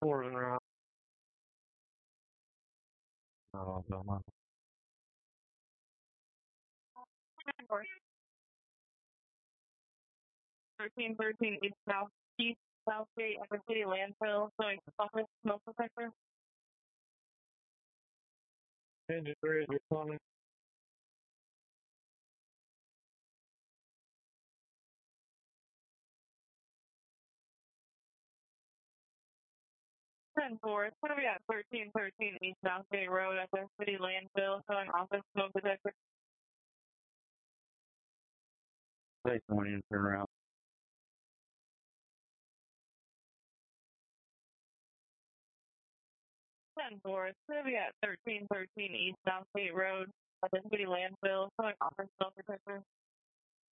Four en route. Oh, come on. 1313 East Southgate, Upper City Landfill, showing office smoke detector. Engine 3 is responding. Ten four. It's going to be at 1313 East Southgate Road, Upper City Landfill, showing office smoke detector. Place 20 and turn around. 10-4, it's going to be at 1313 East Southgate Road, Upper City Landfill, showing office smoke detector.